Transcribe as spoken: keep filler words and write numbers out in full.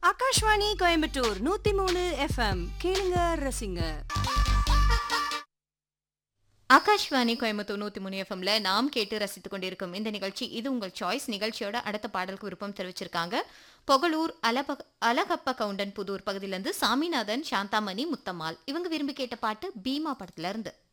ஆகாஷ்வாணி கோயம்புத்தூர் நூத்தி மூணு எஃப்எம் கேளுங்க ரசிங்க. ஆகாஷ்வாணி கோயம்புத்தூர் நூத்தி மூணு எஃப்எம்ல நாம் கேட்டு ரசித்துக் கொண்டிருக்கும் இந்த நிகழ்ச்சி இது உங்கள் சாய்ஸ். நிகழ்ச்சியோட அடுத்த பாடலுக்கு விருப்பம் தெரிவிச்சிருக்காங்க பொகலூர் அலப அலகப்ப கவுண்டன் புதூர் பகுதியிலிருந்து சாமிநாதன், சாந்தாமணி, முத்தம்மாள். இவங்க விரும்பி கேட்ட பாட்டு பீமா படத்துல இருந்து.